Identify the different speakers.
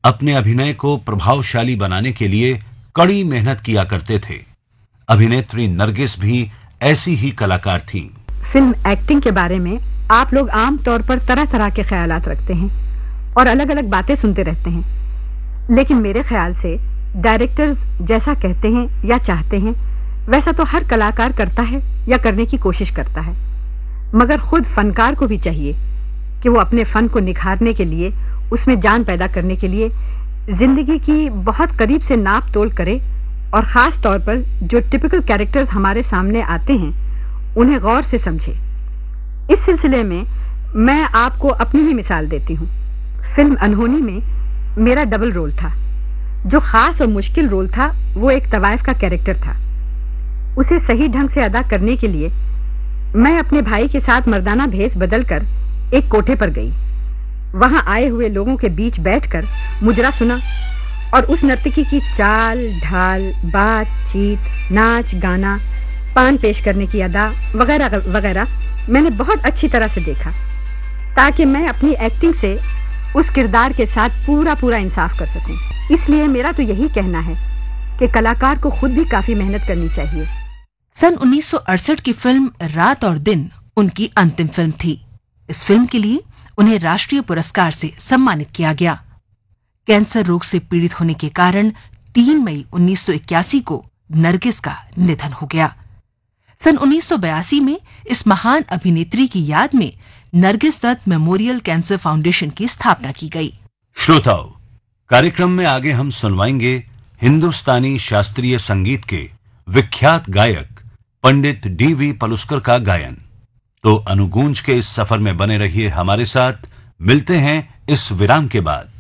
Speaker 1: अपने अभिनय को प्रभावशाली बनाने के लिए कड़ी मेहनत किया करते थे। अभिनेत्री नरगिस भी ऐसी ही कलाकार थीं।
Speaker 2: फिल्म एक्टिंग के बारे में आप लोग आम तौर पर तरह तरह के ख्यालात रखते हैं और अलग अलग बातें सुनते रहते हैं, लेकिन मेरे ख्याल से डायरेक्टर्स जैसा कहते हैं या चाहते हैं वैसा तो हर कलाकार करता है या करने की कोशिश करता है, मगर खुद फनकार को भी चाहिए कि वो अपने फन को निखारने के लिए, उसमें जान पैदा करने के लिए जिंदगी की बहुत करीब से नाप तोल करे और खास तौर पर जो टिपिकल कैरेक्टर्स हमारे सामने आते हैं उन्हें गौर से समझे। इस सिलसिले में मैं आपको अपनी ही मिसाल देती हूँ। फिल्म अनहोनी में मेरा डबल रोल था। जो खास और मुश्किल रोल था वो एक तवाइफ का कैरेक्टर था। उसे सही ढंग से अदा करने के लिए मैं अपने भाई के साथ मर्दाना भेष बदलकर एक कोठे पर गई। वहां आए हुए लोगों के बीच बैठकर मुजरा सुना और उस नर्तकी की चाल ढाल, बातचीत, नाच गाना, पान पेश करने की अदा वगैरह वगैरह मैंने बहुत अच्छी तरह से देखा, ताकि मैं अपनी एक्टिंग से उस किरदार के साथ पूरा इंसाफ कर सकूं। इसलिए मेरा तो यही कहना है कि कलाकार को खुद भी काफी मेहनत करनी चाहिए।
Speaker 3: सन 1968 की फिल्म रात और दिन उनकी अंतिम फिल्म थी। इस फिल्म के लिए उन्हें राष्ट्रीय पुरस्कार से सम्मानित किया गया। कैंसर रोग से पीड़ित होने के कारण 3 मई 1981 को नरगिस का निधन हो गया। सन 1982 में इस महान अभिनेत्री की याद में Nargis Dutt memorial cancer foundation की स्थापना की गई।
Speaker 1: श्रोताओ, कार्यक्रम में आगे हम सुनवाएंगे हिंदुस्तानी शास्त्रीय संगीत के विख्यात गायक पंडित डी.वी. पलुस्कर का गायन। तो अनुगूंज के इस सफर में बने रहिए हमारे साथ। मिलते हैं इस विराम के बाद।